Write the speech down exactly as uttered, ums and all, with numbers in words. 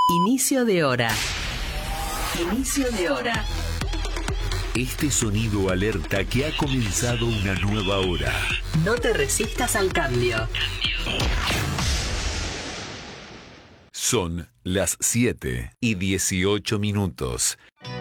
Inicio de hora. Inicio de hora. Este sonido alerta que ha comenzado una nueva hora. No te resistas al cambio. Son las siete y dieciocho minutos.